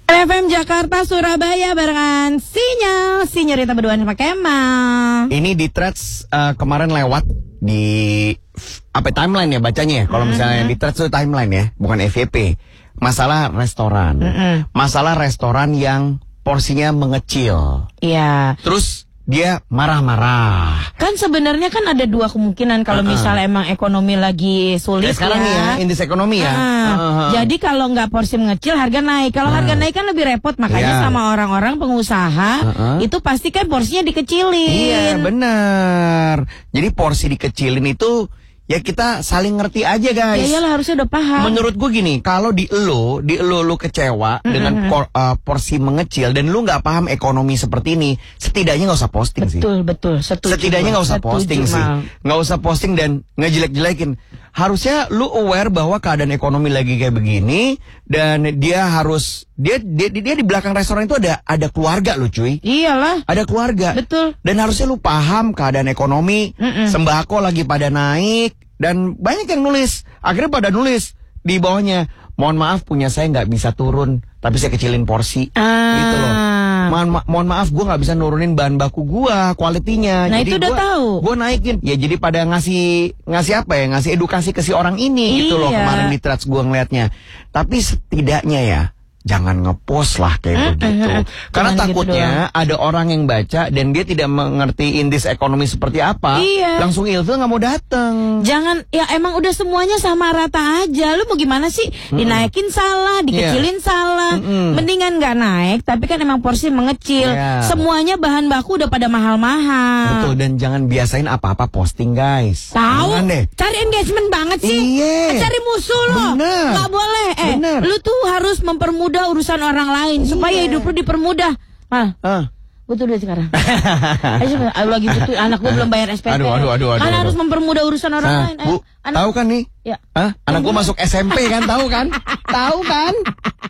FM Jakarta Surabaya barengan Sinyorita berduaan sama Kemal. Ini di threads kemarin lewat di timeline ya bacanya ya. Kalau misalnya di threads itu timeline ya, bukan FYP. Masalah restoran. Masalah restoran yang porsinya mengecil. Iya. Terus dia marah-marah. Kan sebenarnya kan ada dua kemungkinan kalau misalnya emang ekonomi lagi sulit sekarang ya, indeks ekonomi ya. Jadi kalau nggak porsi mengecil harga naik. Kalau harga naik kan lebih repot, makanya sama orang-orang pengusaha itu pasti kan porsinya dikecilin. Iya benar. Jadi porsi dikecilin itu ya kita saling ngerti aja guys. Ya iyalah, harusnya udah paham. Menurut gue gini, kalau di lo kecewa dengan porsi mengecil dan lu nggak paham ekonomi seperti ini, setidaknya nggak usah posting sih. Betul, setuju. Setidaknya nggak usah posting sih, nggak usah posting dan ngejelek-jelekin. Harusnya lu aware bahwa keadaan ekonomi lagi kayak begini dan dia harus dia di belakang restoran itu ada keluarga lu cuy. Iyalah. Ada keluarga. Betul. Dan harusnya lu paham keadaan ekonomi, sembako lagi pada naik dan banyak yang nulis. Akhirnya pada nulis di bawahnya, mohon maaf punya saya nggak bisa turun, tapi saya kecilin porsi. Gitu loh. Mohon maaf gue nggak bisa nurunin bahan baku gue, kualitinya. Nah jadi itu udah tahu. Gue naikin. Ya jadi pada ngasih apa ya? Ngasih edukasi ke si orang ini gitu loh kemarin di threads gue ngeliatnya. Tapi setidaknya ya jangan ngepost lah kayak begitu. Karena takutnya ada orang yang baca dan dia tidak mengerti indeks ekonomi seperti apa. Langsung ilfil nggak mau datang. Jangan, ya emang udah semuanya sama rata aja. Lu mau gimana sih? Dinaikin salah, dikecilin salah. Mendingan nggak naik, tapi kan emang porsi mengecil. Semuanya bahan baku udah pada mahal-mahal. Betul, dan jangan biasain apa-apa posting guys. Tahu? Cari engagement banget sih. Cari musuh lo. Nggak boleh. Lu tuh harus mempermudah urusan orang lain supaya hidup lu dipermudah. Butuh duit sekarang. Lagi butuh, anak gue belum bayar SPP. Aduh. Harus mempermudah urusan orang lain. Bu, tahu kan nih? Ya. Anak gue masuk SMP kan, tahu kan? Tahu kan?